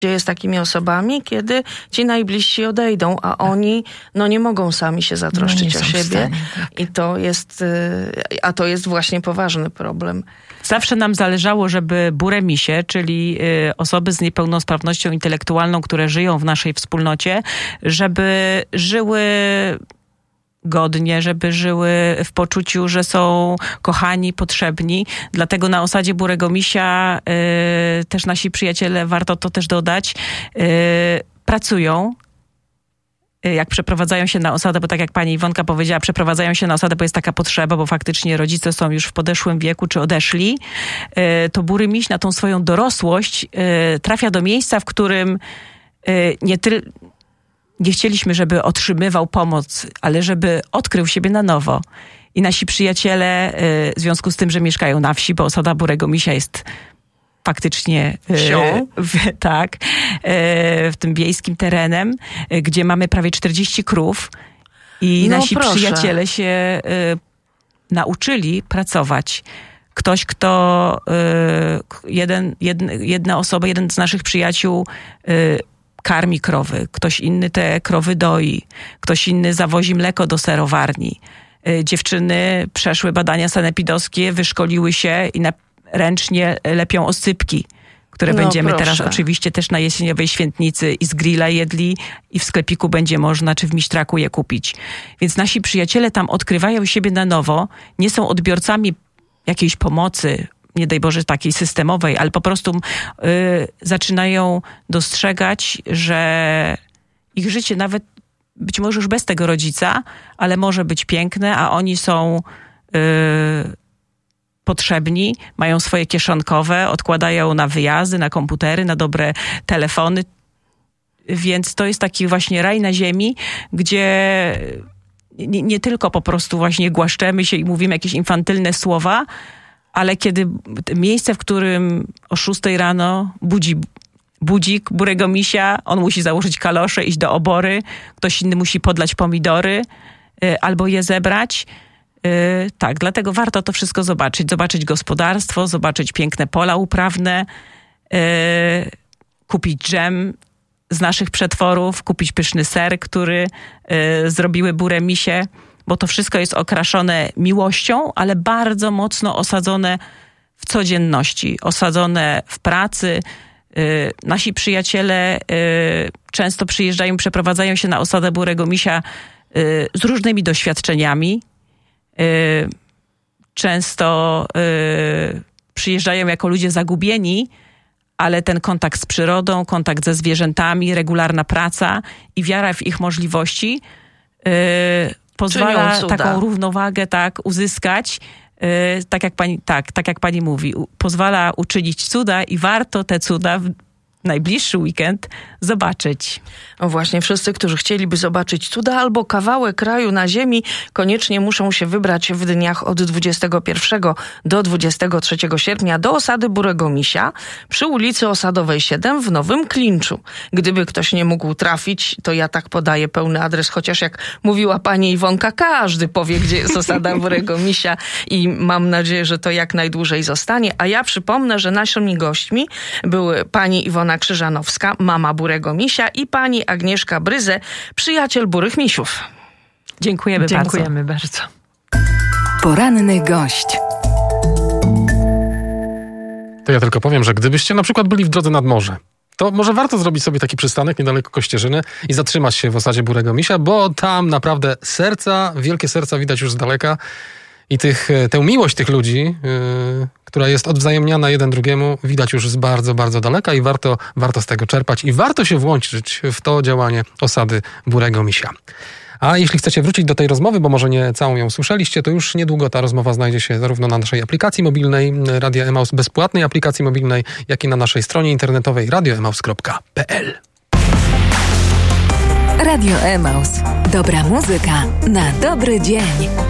dzieje z takimi osobami, kiedy ci najbliżsi odejdą, a oni nie mogą sami się zatroszczyć o siebie. Stanie, tak. I to jest właśnie poważny problem. Zawsze nam zależało, żeby buremisie, czyli osoby z niepełnosprawnością intelektualną, które żyją w naszej wspólnocie, żeby żyły godnie, żeby żyły w poczuciu, że są kochani, potrzebni. Dlatego na osadzie Burego Misia też nasi przyjaciele, warto to też dodać, pracują. Jak przeprowadzają się na osadę, bo tak jak pani Iwonka powiedziała, przeprowadzają się na osadę, bo jest taka potrzeba, bo faktycznie rodzice są już w podeszłym wieku, czy odeszli, to Bury Miś na tą swoją dorosłość trafia do miejsca, w którym nie chcieliśmy, żeby otrzymywał pomoc, ale żeby odkrył siebie na nowo. I nasi przyjaciele, w związku z tym, że mieszkają na wsi, bo osada Burego Misia jest faktycznie w tym wiejskim terenem, gdzie mamy prawie 40 krów i nasi przyjaciele się nauczyli pracować. Ktoś, kto jedna osoba, jeden z naszych przyjaciół karmi krowy, ktoś inny te krowy doi, ktoś inny zawozi mleko do serowarni. Dziewczyny przeszły badania sanepidowskie, wyszkoliły się i ręcznie lepią osypki, które będziemy teraz oczywiście też na jesieniowej świętnicy i z grilla jedli i w sklepiku będzie można, czy w Misztraku je kupić. Więc nasi przyjaciele tam odkrywają siebie na nowo, nie są odbiorcami jakiejś pomocy, nie daj Boże takiej systemowej, ale po prostu zaczynają dostrzegać, że ich życie nawet być może już bez tego rodzica, ale może być piękne, a oni są potrzebni, mają swoje kieszonkowe, odkładają na wyjazdy, na komputery, na dobre telefony. Więc to jest taki właśnie raj na ziemi, gdzie nie tylko po prostu właśnie głaszczemy się i mówimy jakieś infantylne słowa, ale kiedy miejsce, w którym o 6 rano budzik Burego Misia, on musi założyć kalosze, iść do obory, ktoś inny musi podlać pomidory albo je zebrać. Tak, dlatego warto to wszystko zobaczyć. Zobaczyć gospodarstwo, zobaczyć piękne pola uprawne, kupić dżem z naszych przetworów, kupić pyszny ser, który zrobiły Burę Misie, bo to wszystko jest okraszone miłością, ale bardzo mocno osadzone w codzienności, osadzone w pracy. Nasi przyjaciele często przyjeżdżają, przeprowadzają się na osadę Burego Misia z różnymi doświadczeniami. Często przyjeżdżają jako ludzie zagubieni, ale ten kontakt z przyrodą, kontakt ze zwierzętami, regularna praca i wiara w ich możliwości pozwala taką równowagę uzyskać, tak jak pani mówi, pozwala uczynić cuda i warto te cuda w najbliższy weekend zobaczyć. No właśnie, wszyscy, którzy chcieliby zobaczyć cuda albo kawałek kraju na ziemi, koniecznie muszą się wybrać w dniach od 21 do 23 sierpnia do osady Burego Misia przy ulicy Osadowej 7 w Nowym Klinczu. Gdyby ktoś nie mógł trafić, to ja tak podaję pełny adres, chociaż jak mówiła pani Iwonka, każdy powie, gdzie jest osada Burego Misia i mam nadzieję, że to jak najdłużej zostanie. A ja przypomnę, że naszymi gośćmi były pani Iwona Krzyżanowska, mama Burego Misia i pani Agnieszka Bryze, przyjaciel Burych Misiów. Dziękujemy bardzo. Poranny gość. To ja tylko powiem, że gdybyście na przykład byli w drodze nad morze, to może warto zrobić sobie taki przystanek niedaleko Kościerzyny i zatrzymać się w osadzie Burego Misia, bo tam naprawdę wielkie serca widać już z daleka i tę miłość tych ludzi, która jest odwzajemniana jeden drugiemu, widać już z bardzo, bardzo daleka i warto z tego czerpać i warto się włączyć w to działanie osady Burego Misia. A jeśli chcecie wrócić do tej rozmowy, bo może nie całą ją słyszeliście, to już niedługo ta rozmowa znajdzie się zarówno na naszej aplikacji mobilnej Radia Emaus, bezpłatnej aplikacji mobilnej, jak i na naszej stronie internetowej radioemaus.pl. Radio Emaus. Dobra muzyka na dobry dzień.